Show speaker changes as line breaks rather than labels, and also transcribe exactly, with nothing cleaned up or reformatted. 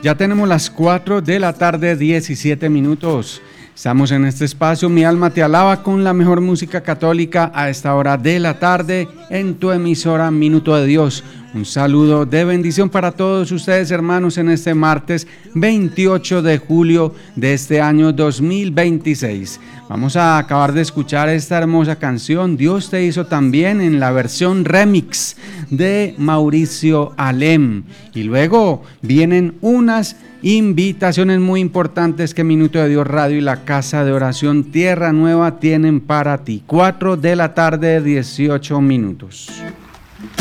Ya tenemos las cuatro de la tarde, diecisiete minutos. Estamos en este espacio, Mi Alma Te Alaba, con la mejor música católica a esta hora de la tarde en tu emisora Minuto de Dios. Un saludo de bendición para todos ustedes, hermanos, en este martes veintiocho de julio de este año dos mil veintiséis. Vamos a acabar de escuchar esta hermosa canción, Dios te hizo también, en la versión remix de Mauricio Alem. Y luego vienen unas invitaciones muy importantes que Minuto de Dios Radio y la Casa de Oración Tierra Nueva tienen para ti. cuatro de la tarde, dieciocho minutos.